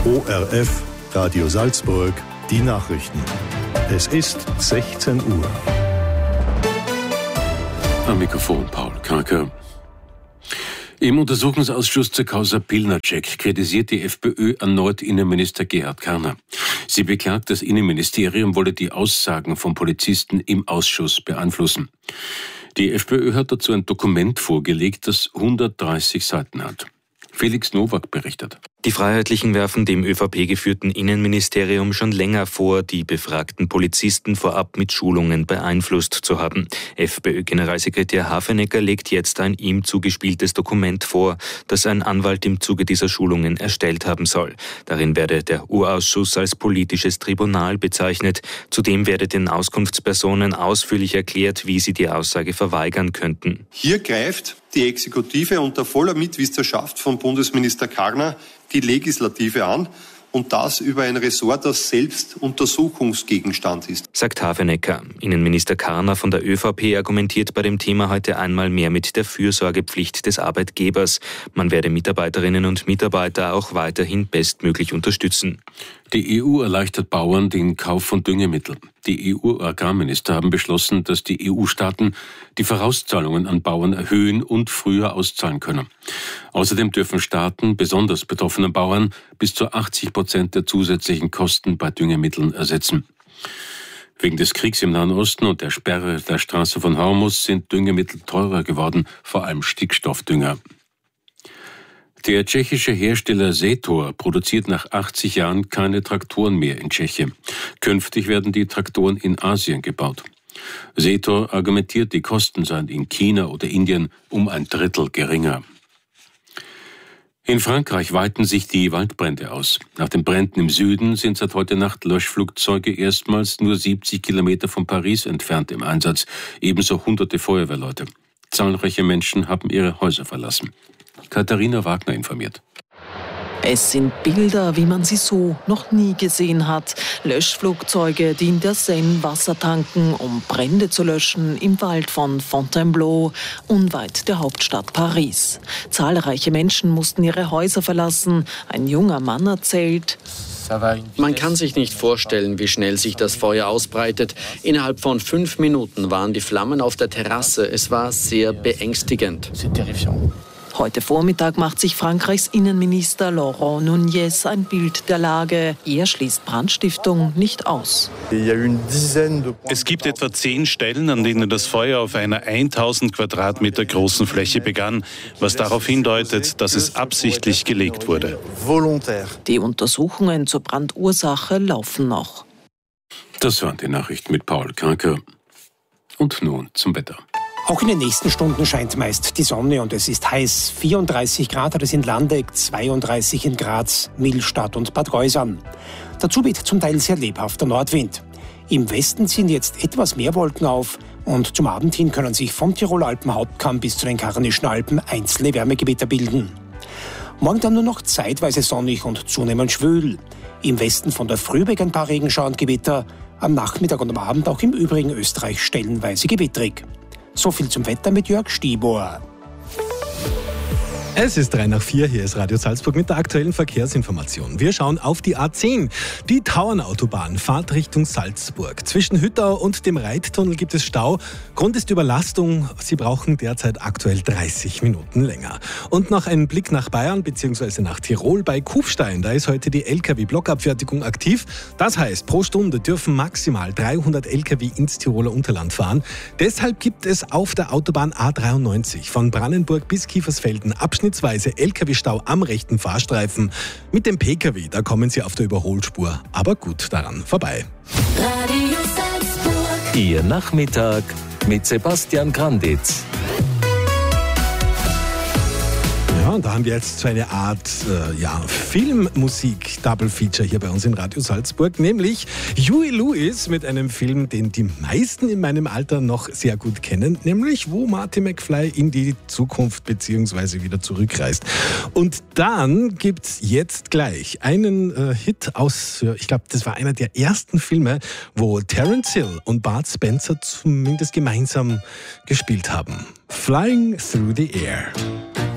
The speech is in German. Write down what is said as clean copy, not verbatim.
ORF, Radio Salzburg, die Nachrichten. Es ist 16 Uhr. Am Mikrofon Paul Karker. Im Untersuchungsausschuss zur Causa Pilnacek kritisiert die FPÖ erneut Innenminister Gerhard Karner. Sie beklagt, das Innenministerium wolle die Aussagen von Polizisten im Ausschuss beeinflussen. Die FPÖ hat dazu ein Dokument vorgelegt, das 130 Seiten hat. Felix Nowak berichtet. Die Freiheitlichen werfen dem ÖVP-geführten Innenministerium schon länger vor, die befragten Polizisten vorab mit Schulungen beeinflusst zu haben. FPÖ-Generalsekretär Hafenecker legt jetzt ein ihm zugespieltes Dokument vor, das ein Anwalt im Zuge dieser Schulungen erstellt haben soll. Darin werde der U-Ausschuss als politisches Tribunal bezeichnet. Zudem werde den Auskunftspersonen ausführlich erklärt, wie sie die Aussage verweigern könnten. Hier greift die Exekutive unter voller Mitwisserschaft von Bundesminister Karner die Legislative an und das über ein Ressort, das selbst Untersuchungsgegenstand ist, sagt Hafenecker. Innenminister Karner von der ÖVP argumentiert bei dem Thema heute einmal mehr mit der Fürsorgepflicht des Arbeitgebers. Man werde Mitarbeiterinnen und Mitarbeiter auch weiterhin bestmöglich unterstützen. Die EU erleichtert Bauern den Kauf von Düngemitteln. Die EU-Agrarminister haben beschlossen, dass die EU-Staaten die Vorauszahlungen an Bauern erhöhen und früher auszahlen können. Außerdem dürfen Staaten besonders betroffenen Bauern bis zu 80% der zusätzlichen Kosten bei Düngemitteln ersetzen. Wegen des Kriegs im Nahen Osten und der Sperre der Straße von Hormuz sind Düngemittel teurer geworden, vor allem Stickstoffdünger. Der tschechische Hersteller Zetor produziert nach 80 Jahren keine Traktoren mehr in Tschechien. Künftig werden die Traktoren in Asien gebaut. Zetor argumentiert, die Kosten seien in China oder Indien um ein Drittel geringer. In Frankreich weiten sich die Waldbrände aus. Nach den Bränden im Süden sind seit heute Nacht Löschflugzeuge erstmals nur 70 Kilometer von Paris entfernt im Einsatz. Ebenso hunderte Feuerwehrleute. Zahlreiche Menschen haben ihre Häuser verlassen. Katharina Wagner informiert. Es sind Bilder, wie man sie so noch nie gesehen hat. Löschflugzeuge, die in der Seine Wasser tanken, um Brände zu löschen im Wald von Fontainebleau, unweit der Hauptstadt Paris. Zahlreiche Menschen mussten ihre Häuser verlassen. Ein junger Mann erzählt: Man kann sich nicht vorstellen, wie schnell sich das Feuer ausbreitet. Innerhalb von 5 Minuten waren die Flammen auf der Terrasse. Es war sehr beängstigend. Heute Vormittag macht sich Frankreichs Innenminister Laurent Nunez ein Bild der Lage. Er schließt Brandstiftung nicht aus. Es gibt etwa 10 Stellen, an denen das Feuer auf einer 1000 Quadratmeter großen Fläche begann, was darauf hindeutet, dass es absichtlich gelegt wurde. Die Untersuchungen zur Brandursache laufen noch. Das waren die Nachrichten mit Paul Karker. Und nun zum Wetter. Auch in den nächsten Stunden scheint meist die Sonne und es ist heiß. 34 Grad hat es in Landeck, 32 in Graz, Millstatt und Bad Geusern. Dazu weht zum Teil sehr lebhafter Nordwind. Im Westen ziehen jetzt etwas mehr Wolken auf und zum Abend hin können sich vom Tiroler Alpenhauptkamm bis zu den Karnischen Alpen einzelne Wärmegebiete bilden. Morgen dann nur noch zeitweise sonnig und zunehmend schwül. Im Westen von der Früh weg ein paar Regenschauer und Gewitter, am Nachmittag und am Abend auch im übrigen Österreich stellenweise gewittrig. So viel zum Wetter mit Jörg Stibor. Es ist 3:04, hier ist Radio Salzburg mit der aktuellen Verkehrsinformation. Wir schauen auf die A10, die Tauernautobahn, Fahrt Richtung Salzburg. Zwischen Hüttau und dem Reittunnel gibt es Stau. Grund ist Überlastung. Sie brauchen derzeit aktuell 30 Minuten länger. Und noch ein Blick nach Bayern bzw. nach Tirol bei Kufstein. Da ist heute die Lkw-Blockabfertigung aktiv. Das heißt, pro Stunde dürfen maximal 300 Lkw ins Tiroler Unterland fahren. Deshalb gibt es auf der Autobahn A93 von Brannenburg bis Kiefersfelden abschnittsweise Lkw-Stau am rechten Fahrstreifen. Mit dem Pkw, da kommen Sie auf der Überholspur aber gut daran vorbei. Radio Salzburg. Ihr Nachmittag mit Sebastian Granditz. Ja, und da haben wir jetzt so eine Art Filmmusik-Double-Feature hier bei uns in Radio Salzburg, nämlich Huey Lewis mit einem Film, den die meisten in meinem Alter noch sehr gut kennen, nämlich wo Marty McFly in die Zukunft bzw. wieder zurückreist. Und dann gibt's jetzt gleich einen Hit aus, ich glaube, das war einer der ersten Filme, wo Terence Hill und Bart Spencer zumindest gemeinsam gespielt haben. Flying Through the Air.